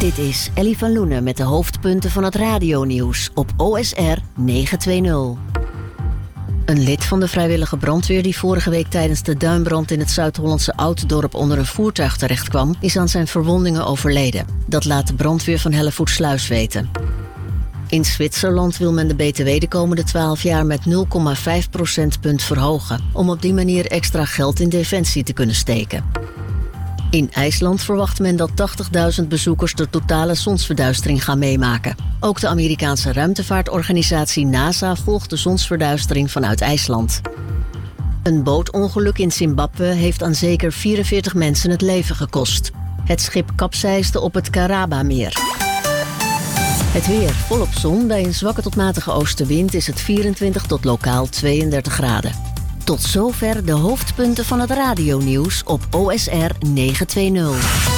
Dit is Ellie van Loenen met de hoofdpunten van het radionieuws op OSR 920. Een lid van de vrijwillige brandweer die vorige week tijdens de duinbrand in het Zuid-Hollandse Ouddorp onder een voertuig terechtkwam, is aan zijn verwondingen overleden. Dat laat de brandweer van Hellevoetsluis weten. In Zwitserland wil men de BTW de komende 12 jaar met 0,5 procentpunt verhogen, om op die manier extra geld in defensie te kunnen steken. In IJsland verwacht men dat 80.000 bezoekers de totale zonsverduistering gaan meemaken. Ook de Amerikaanse ruimtevaartorganisatie NASA volgt de zonsverduistering vanuit IJsland. Een bootongeluk in Zimbabwe heeft aan zeker 44 mensen het leven gekost. Het schip kapseisde op het Karaba-meer. Het weer volop zon. Bij een zwakke tot matige oostenwind is het 24 tot lokaal 32 graden. Tot zover de hoofdpunten van het radionieuws op OSR 920.